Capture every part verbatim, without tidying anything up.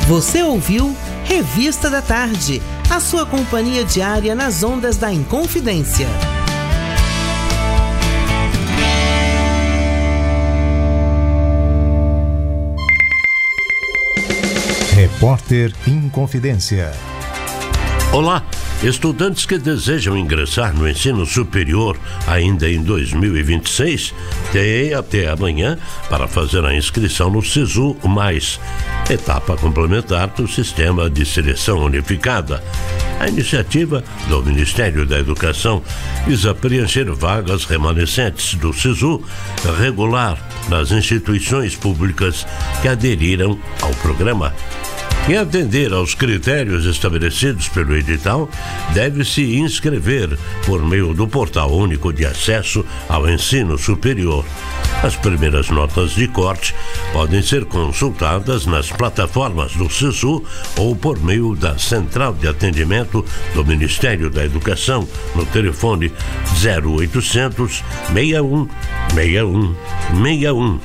Você ouviu Revista da Tarde, a sua companhia diária nas ondas da Inconfidência. Repórter Inconfidência. Olá, estudantes que desejam ingressar no ensino superior ainda em dois mil e vinte e seis têm até amanhã para fazer a inscrição no SISU mais, etapa complementar do Sistema de Seleção Unificada. A iniciativa do Ministério da Educação visa preencher vagas remanescentes do SISU regular nas instituições públicas que aderiram ao programa. Quem atender aos critérios estabelecidos pelo edital deve se inscrever por meio do Portal Único de Acesso ao Ensino Superior. As primeiras notas de corte podem ser consultadas nas plataformas do SISU ou por meio da Central de Atendimento do Ministério da Educação no telefone zero oitocentos, seis um, seis um, seis um.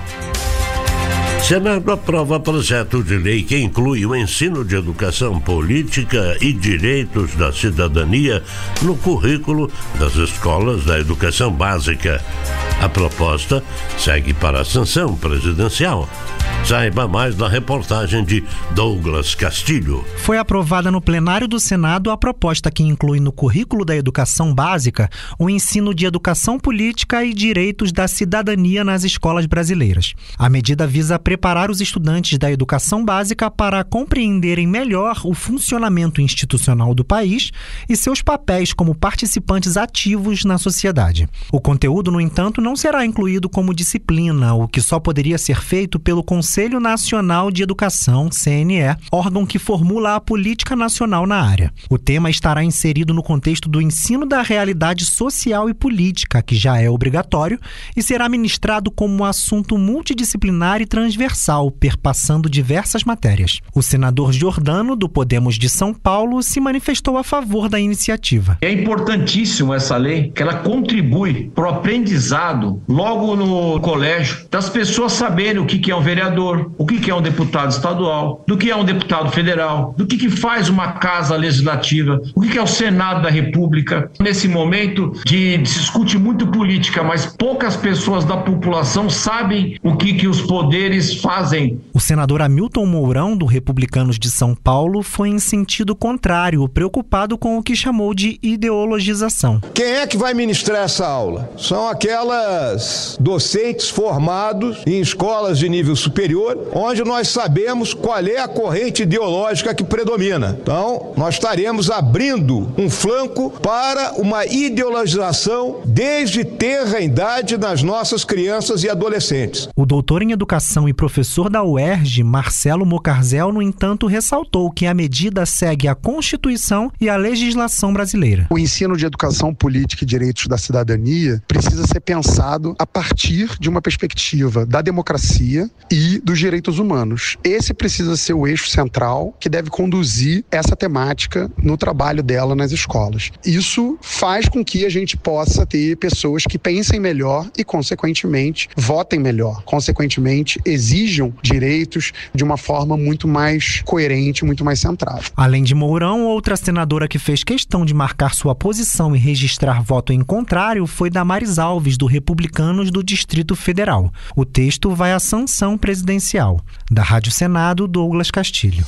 Senado aprova projeto de lei que inclui o ensino de educação política e direitos da cidadania no currículo das escolas da educação básica. A proposta segue para a sanção presidencial. Saiba mais na reportagem de Douglas Castilho. Foi aprovada no plenário do Senado a proposta que inclui no currículo da educação básica o ensino de educação política e direitos da cidadania nas escolas brasileiras. A medida visa preparar os estudantes da educação básica para compreenderem melhor o funcionamento institucional do país e seus papéis como participantes ativos na sociedade. O conteúdo, no entanto, não será incluído como disciplina, o que só poderia ser feito pelo Conselho Nacional de Educação, C N E, órgão que formula a política nacional na área. O tema estará inserido no contexto do ensino da realidade social e política, que já é obrigatório, e será ministrado como um assunto multidisciplinar e transversal, perpassando diversas matérias. O senador Giordano, do Podemos de São Paulo, se manifestou a favor da iniciativa. É importantíssimo essa lei, que ela contribui para o aprendizado logo no colégio, das pessoas saberem o que é um vereador, o que é um deputado estadual, do que é um deputado federal, do que faz uma casa legislativa, o que é o Senado da República. Nesse momento de, de se discute muito política, mas poucas pessoas da população sabem o que, que os poderes fazem. O senador Hamilton Mourão, do Republicanos de São Paulo, foi em sentido contrário, preocupado com o que chamou de ideologização. Quem é que vai ministrar essa aula? São aquelas docentes formados em escolas de nível superior, onde nós sabemos qual é a corrente ideológica que predomina. Então, nós estaremos abrindo um flanco para uma ideologização desde tenra idade nas nossas crianças e adolescentes. O doutor em educação e professor da U E R J, Marcelo Mocarzel, no entanto, ressaltou que a medida segue a Constituição e a legislação brasileira. O ensino de educação política e direitos da cidadania precisa ser pensado a partir de uma perspectiva da democracia e dos direitos humanos. Esse precisa ser o eixo central que deve conduzir essa temática no trabalho dela nas escolas. Isso faz com que a gente possa ter pessoas que pensem melhor e, consequentemente, votem melhor. Consequentemente, exijam direitos de uma forma muito mais coerente, muito mais centrada. Além de Mourão, outra senadora que fez questão de marcar sua posição e registrar voto em contrário foi Damares Alves, do Republicanos do Distrito Federal. O texto vai à sanção presidencial. Da Rádio Senado, Douglas Castilho.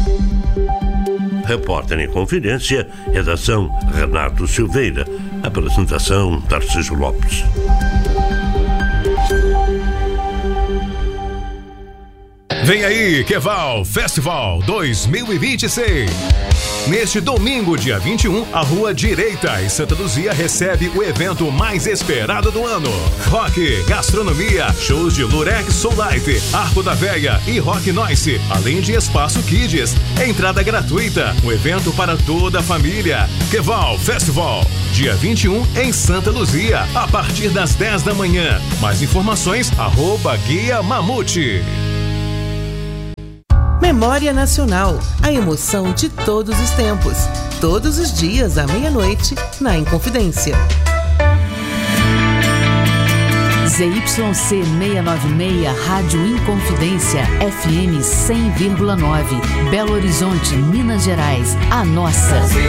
Repórter em Confidência, redação Renato Silveira, apresentação Tarcísio Lopes. Vem aí, Queval Festival dois mil e vinte e seis. Neste domingo, dia vinte e um, a Rua Direita em Santa Luzia recebe o evento mais esperado do ano. Rock, gastronomia, shows de Lurex Soul Light, Arco da Véia e Rock Noise, além de espaço Kids. Entrada gratuita, um evento para toda a família. Queval Festival, dia vinte e um, em Santa Luzia, a partir das dez da manhã. Mais informações, arroba Guia Mamute. Memória Nacional, a emoção de todos os tempos. Todos os dias, à meia-noite, na Inconfidência. Z Y C seiscentos e noventa e seis, Rádio Inconfidência, F M cem vírgula nove, Belo Horizonte, Minas Gerais, a nossa.